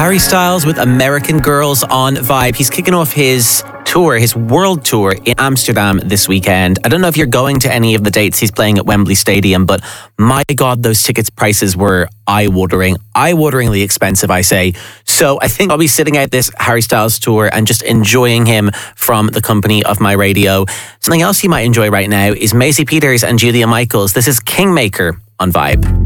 Harry Styles with American Girls on Vibe. He's kicking off his tour, his world tour in Amsterdam this weekend. I don't know if you're going to any of the dates he's playing at Wembley Stadium, but my God, those tickets prices were eye-wateringly expensive, I say. So I think I'll be sitting out this Harry Styles tour and just enjoying him from the company of my radio. Something else you might enjoy right now is Maisie Peters and Julia Michaels. This is Kingmaker on Vibe.